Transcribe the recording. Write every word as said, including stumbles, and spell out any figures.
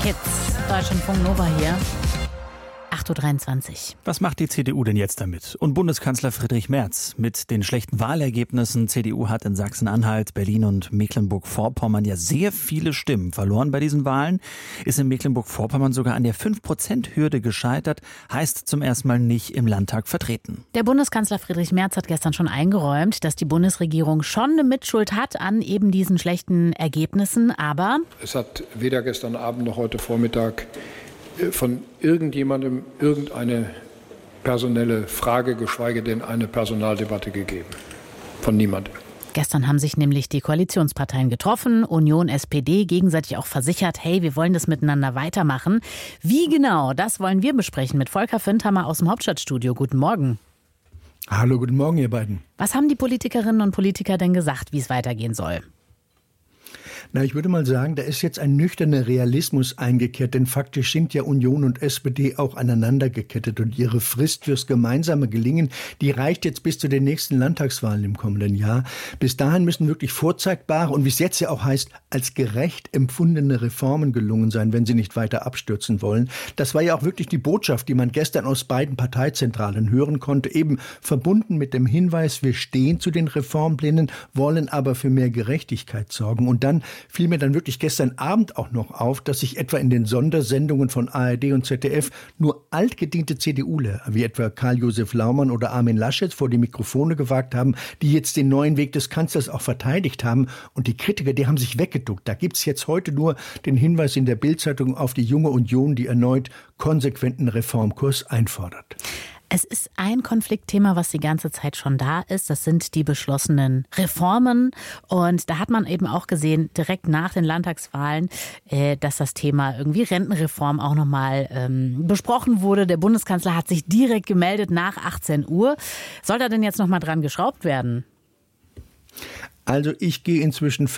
Kids, Deutschlandfunk Nova hier. acht Uhr dreiundzwanzig. Was macht die C D U denn jetzt damit? Und Bundeskanzler Friedrich Merz mit den schlechten Wahlergebnissen. C D U hat in Sachsen-Anhalt, Berlin und Mecklenburg-Vorpommern ja sehr viele Stimmen verloren bei diesen Wahlen. Ist in Mecklenburg-Vorpommern sogar an der fünf Prozent Hürde gescheitert. Heißt zum ersten Mal nicht im Landtag vertreten. Der Bundeskanzler Friedrich Merz hat gestern schon eingeräumt, dass die Bundesregierung schon eine Mitschuld hat an eben diesen schlechten Ergebnissen. Aber es hat weder gestern Abend noch heute Vormittag von irgendjemandem irgendeine personelle Frage, geschweige denn eine Personaldebatte gegeben. Von niemandem. Gestern haben sich nämlich die Koalitionsparteien getroffen, Union, S P D, gegenseitig auch versichert, hey, wir wollen das miteinander weitermachen. Wie genau, das wollen wir besprechen mit Volker Findhammer aus dem Hauptstadtstudio. Guten Morgen. Hallo, guten Morgen, ihr beiden. Was haben die Politikerinnen und Politiker denn gesagt, wie es weitergehen soll? Na, ich würde mal sagen, da ist jetzt ein nüchterner Realismus eingekehrt, denn faktisch sind ja Union und S P D auch aneinander gekettet und ihre Frist fürs gemeinsame Gelingen, die reicht jetzt bis zu den nächsten Landtagswahlen im kommenden Jahr. Bis dahin müssen wirklich vorzeigbare und wie es jetzt ja auch heißt, als gerecht empfundene Reformen gelungen sein, wenn sie nicht weiter abstürzen wollen. Das war ja auch wirklich die Botschaft, die man gestern aus beiden Parteizentralen hören konnte, eben verbunden mit dem Hinweis, wir stehen zu den Reformplänen, wollen aber für mehr Gerechtigkeit sorgen. Und dann fiel mir dann wirklich gestern Abend auch noch auf, dass sich etwa in den Sondersendungen von A R D und Z D F nur altgediente CDUler, wie etwa Karl-Josef Laumann oder Armin Laschet, vor die Mikrofone gewagt haben, die jetzt den neuen Weg des Kanzlers auch verteidigt haben. Und die Kritiker, die haben sich weggeduckt. Da gibt's jetzt heute nur den Hinweis in der Bild-Zeitung auf die junge Union, die erneut konsequenten Reformkurs einfordert. Es ist ein Konfliktthema, was die ganze Zeit schon da ist. Das sind die beschlossenen Reformen. Und da hat man eben auch gesehen, direkt nach den Landtagswahlen, dass das Thema irgendwie Rentenreform auch nochmal ähm, besprochen wurde. Der Bundeskanzler hat sich direkt gemeldet nach achtzehn Uhr. Soll da denn jetzt nochmal dran geschraubt werden? Also ich gehe inzwischen